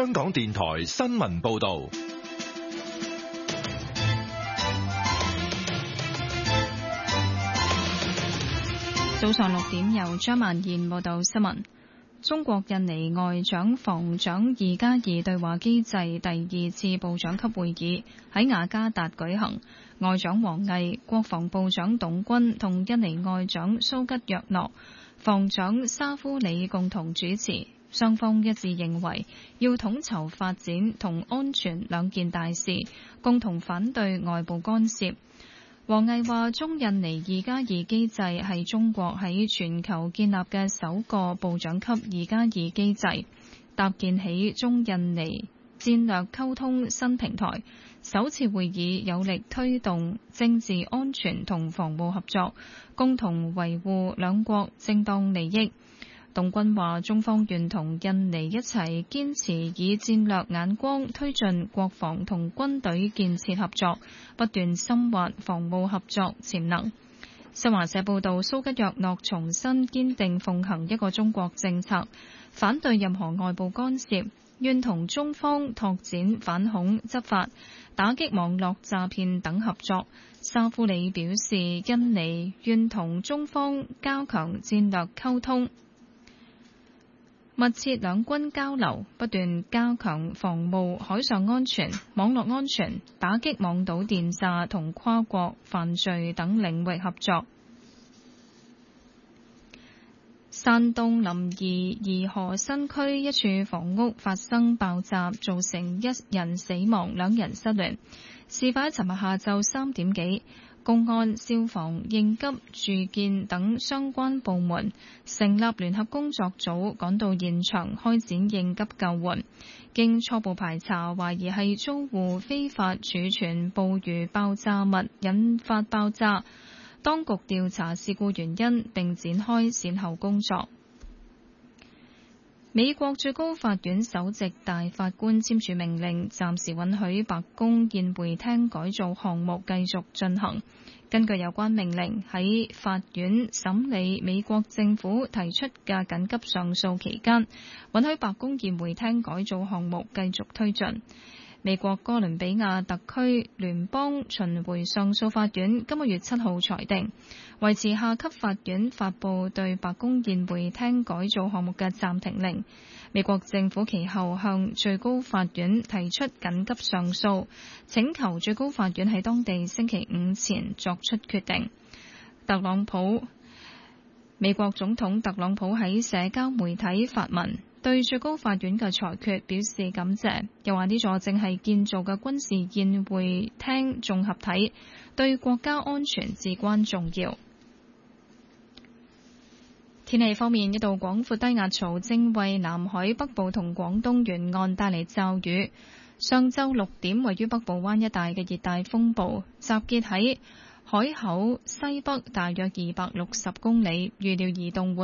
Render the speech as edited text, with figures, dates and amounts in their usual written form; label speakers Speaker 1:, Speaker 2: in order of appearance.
Speaker 1: 香港電台新聞報道。
Speaker 2: 早上6點，由張曼燕報道新聞。中國印尼外長防長2+2對話機制第2次部長級會議喺雅加達舉行，外長王毅、國防部長董軍同印尼外長蘇吉約諾、防長沙夫里共同主持。雙方一致認為要統籌發展同安全兩件大事，共同反對外部干涉。王毅話：中印尼2+2機制係中國喺全球建立嘅首個部長級2+2機制，搭建起中印尼戰略溝通新平台。首次會議有力推動政治安全同防務合作，共同維護兩國正當利益。董軍話：中方願同印尼一齊堅持以戰略眼光推進國防同軍隊建設合作，不斷深挖防務合作潛能。新華社報道，蘇吉約諾重申堅定奉行一個中國政策，反對任何外部干涉，願同中方拓展反恐執法、打擊網絡詐騙等合作。沙夫里表示，印尼願同中方加強戰略溝通，密切兩軍交流，不斷加強防務海上安全、網絡安全、打擊網賭電詐同跨國犯罪等領域合作。山東臨沂沂河新區一處房屋發生爆炸，造成1人死亡、2人失聯。事發喺尋日下晝3點幾。公安、消防、應急、住建等相關部門成立聯合工作組，趕到現場開展應急救援。經初步排查，懷疑係租戶非法儲存捕魚爆炸物引發爆炸。當局調查事故原因，並展開善後工作。美國最高法院首席大法官簽署命令，暫時允許白宮宴會廳改造項目繼續進行。根據有關命令，喺法院審理美國政府提出嘅緊急上訴期間，允許白宮宴會廳改造項目繼續推進。美國哥倫比亞特區聯邦巡迴上訴法院今個月7號裁定，維持下級法院發布對白宮宴會廳改造項目嘅暫停令。美國政府其後向最高法院提出緊急上訴，請求最高法院喺當地星期5前作出決定。美國總統特朗普喺社交媒體發文，對最高法院嘅裁決表示感謝，又話呢座正係建造嘅軍事宴會廳綜合體對國家安全至關重要。天氣方面，一道廣闊低壓槽正為南海北部同廣東沿岸帶嚟驟雨。上晝6點，位於北部灣一帶嘅熱帶風暴集結喺海口西北大約260公里，預料移動緩